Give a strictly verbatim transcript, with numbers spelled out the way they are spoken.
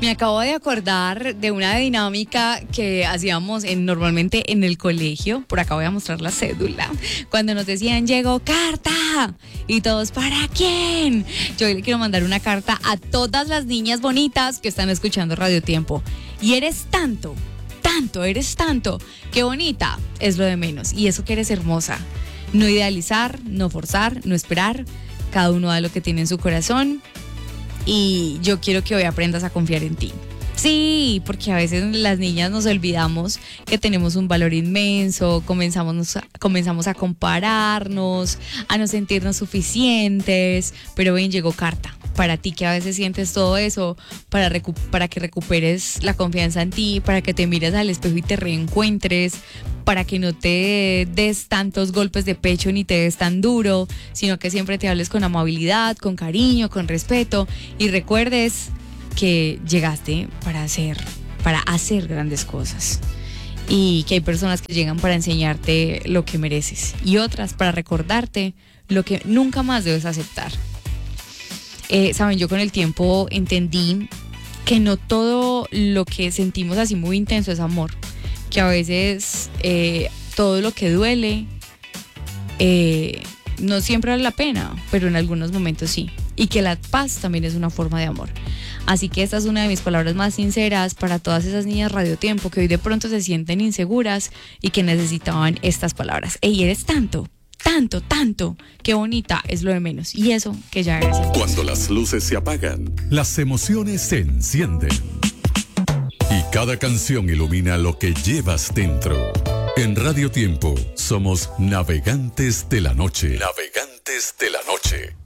Me acabo de acordar de una dinámica que hacíamos en, normalmente en el colegio. Por acá voy a mostrar la cédula. Cuando nos decían, llegó carta. Y todos, ¿para quién? Yo le quiero mandar una carta a todas las niñas bonitas que están escuchando Radio Tiempo. Y eres tanto, tanto, eres tanto. Qué bonita es lo de menos. Y eso que eres hermosa. No idealizar, no forzar, no esperar. Cada uno da lo que tiene en su corazón. Y yo quiero que hoy aprendas a confiar en ti. Sí, porque a veces las niñas nos olvidamos que tenemos un valor inmenso, comenzamos, comenzamos a compararnos, a no sentirnos suficientes, pero ven, llegó carta. Para ti que a veces sientes todo eso, para, recu- para que recuperes la confianza en ti, para que te mires al espejo y te reencuentres, para que no te des tantos golpes de pecho ni te des tan duro, sino que siempre te hables con amabilidad, con cariño, con respeto y recuerdes que llegaste para hacer, para hacer grandes cosas y que hay personas que llegan para enseñarte lo que mereces y otras para recordarte lo que nunca más debes aceptar. Eh, Saben, yo con el tiempo entendí que no todo lo que sentimos así muy intenso es amor, que a veces eh, todo lo que duele eh, no siempre vale la pena, pero en algunos momentos sí, y que la paz también es una forma de amor. Así que esta es una de mis palabras más sinceras para todas esas niñas Radio Tiempo que hoy de pronto se sienten inseguras y que necesitaban estas palabras. Ey, eres tanto, tanto, tanto, qué bonita es lo de menos. Y eso que ya eres. Cuando las luces se apagan, las emociones se encienden. Y cada canción ilumina lo que llevas dentro. En Radio Tiempo somos navegantes de la noche. Navegantes de la noche.